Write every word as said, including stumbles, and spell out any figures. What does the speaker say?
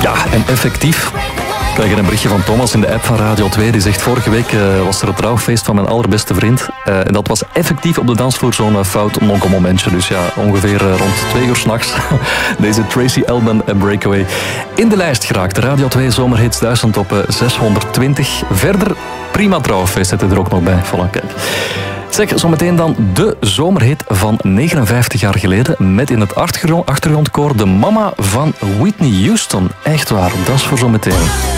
Ja, en effectief. Ik krijg een berichtje van Thomas in de app van Radio twee. Die zegt, vorige week uh, was er het trouwfeest van mijn allerbeste vriend. Uh, en dat was effectief op de dansvloer zo'n uh, fout nonkelmomentje. Dus ja, ongeveer uh, rond twee uur s'nachts. Deze Tracy Elman en Breakaway in de lijst geraakt. De Radio twee Zomerhits duizend op uh, zeshonderdtwintig. Verder prima trouwfeest zit er ook nog bij. Voilà, kijk. Zeg, zometeen dan de zomerhit van negenenvijftig jaar geleden. Met in het achtergrond, achtergrondkoor de mama van Whitney Houston. Echt waar, dat is voor zometeen.